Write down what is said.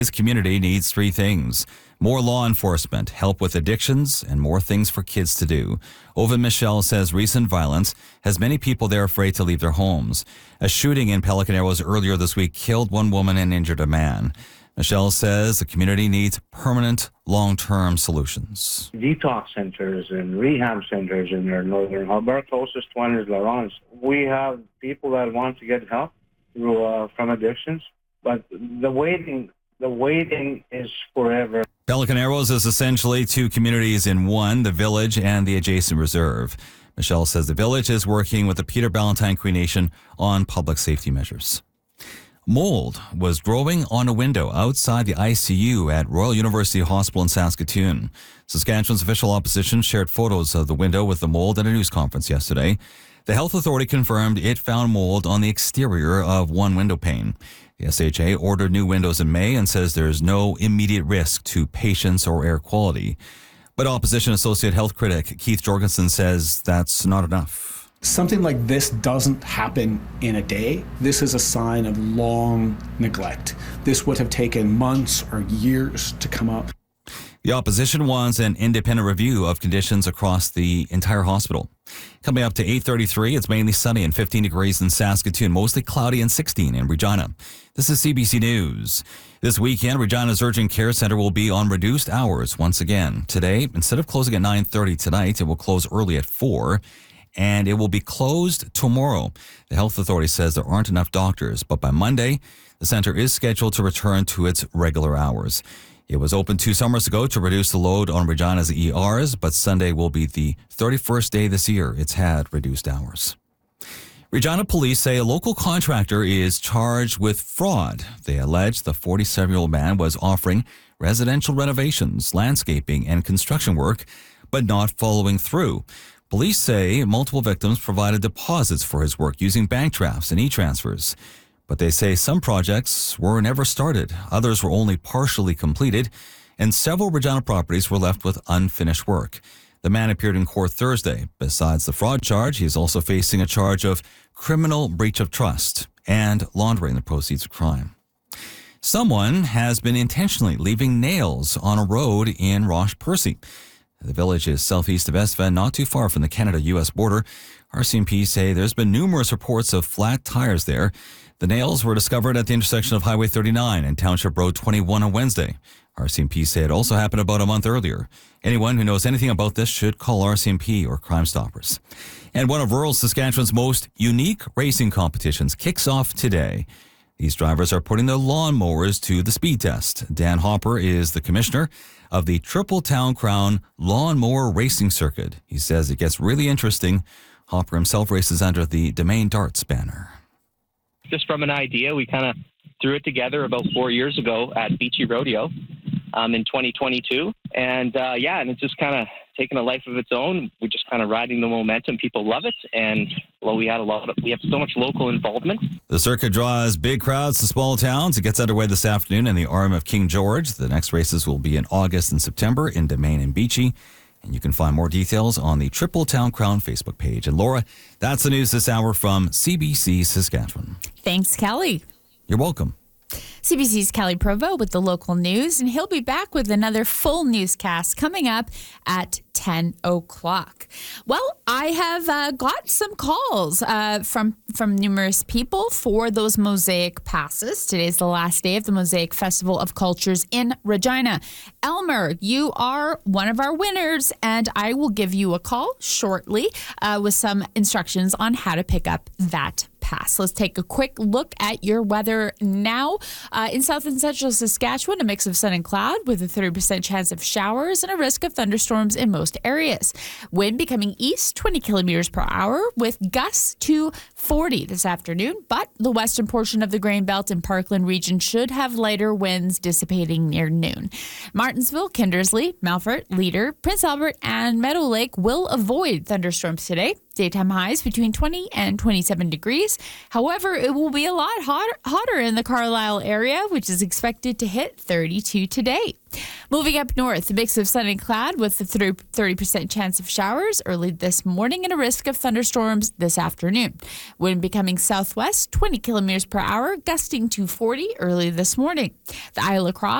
His community needs three things: more law enforcement, help with addictions, and more things for kids to do. Ovid Michelle says recent violence has many people there afraid to leave their homes. A shooting in Pelican Arrows earlier this week killed one woman and injured a man. Michelle says the community needs permanent, long-term solutions. Detox centers and rehab centers in their northern hub. Our closest one is Lawrence. We have people that want to get help from addictions, but the waiting is forever. Pelican Arrows is essentially two communities in one, the village and the adjacent reserve. Michelle says the village is working with the Peter Ballantyne Cree Nation on public safety measures. Mold was growing on a window outside the ICU at Royal University Hospital in Saskatoon. Saskatchewan's official opposition shared photos of the window with the mold at a news conference yesterday. The health authority confirmed it found mold on the exterior of one window pane. The SHA ordered new windows in May and says there is no immediate risk to patients or air quality. But opposition associate health critic Keith Jorgensen says that's not enough. Something like this doesn't happen in a day. This is a sign of long neglect. This would have taken months or years to come up. The opposition wants an independent review of conditions across the entire hospital. Coming up to 8:33, it's mainly sunny and 15 degrees in Saskatoon, mostly cloudy and 16 in Regina. This is CBC News. This weekend, Regina's Urgent Care Center will be on reduced hours once again. Today, instead of closing at 9:30 tonight, it will close early at 4. And it will be closed tomorrow. The health authority says there aren't enough doctors, but by Monday, the center is scheduled to return to its regular hours. It was opened 2 summers ago to reduce the load on Regina's ERs, but Sunday will be the 31st day this year it's had reduced hours. Regina police say a local contractor is charged with fraud. They allege the 47-year-old man was offering residential renovations, landscaping, and construction work, but not following through. Police say multiple victims provided deposits for his work using bank drafts and e-transfers. But they say some projects were never started, others were only partially completed, and several Regina properties were left with unfinished work. The man appeared in court Thursday. Besides the fraud charge, he is also facing a charge of criminal breach of trust and laundering the proceeds of crime. Someone has been intentionally leaving nails on a road in Roche Percy. The village is southeast of Estevan, not too far from the Canada-U.S. border. RCMP say there's been numerous reports of flat tires there. The nails were discovered at the intersection of Highway 39 and Township Road 21 on Wednesday. RCMP say it also happened about a month earlier. Anyone who knows anything about this should call RCMP or Crime Stoppers. And one of rural Saskatchewan's most unique racing competitions kicks off today. These drivers are putting their lawnmowers to the speed test. Dan Hopper is the commissioner of the Triple Town Crown Lawnmower Racing Circuit. He says it gets really interesting. Hopper himself races under the Domain Darts banner. Just from an idea, we kind of threw it together about 4 years ago at Beachy Rodeo in 2022. And it's just kind of taken a life of its own. We're just kind of riding the momentum. People love it. And we have so much local involvement. The circuit draws big crowds to small towns. It gets underway this afternoon in the arm of King George. The next races will be in August and September in Domain and Beachy. And you can find more details on the Triple Town Crown Facebook page. And Laura, that's the news this hour from CBC Saskatchewan. Thanks, Kelly. You're welcome. CBC's Kelly Provo with the local news, and he'll be back with another full newscast coming up at 10 o'clock. Well, I have got some calls from numerous people for those Mosaic passes. Today's the last day of the Mosaic Festival of Cultures in Regina. Elmer, you are one of our winners, and I will give you a call shortly with some instructions on how to pick up that pass. Let's take a quick look at your weather now. In south and central Saskatchewan, a mix of sun and cloud with a 30% chance of showers and a risk of thunderstorms in most areas. Wind becoming east 20 kilometers per hour with gusts to 40 this afternoon, but the western portion of the Grain Belt and Parkland region should have lighter winds dissipating near noon. Martensville, Kindersley, Melfort, Leader, Prince Albert, and Meadow Lake will avoid thunderstorms today. Daytime highs between 20 and 27 degrees. However, it will be a lot hotter in the Carlisle area, which is expected to hit 32 today. Moving up north, a mix of sun and cloud with a 30% chance of showers early this morning and a risk of thunderstorms this afternoon. Wind becoming southwest, 20 kilometers per hour, gusting to 40 early this morning. The Isle of Cross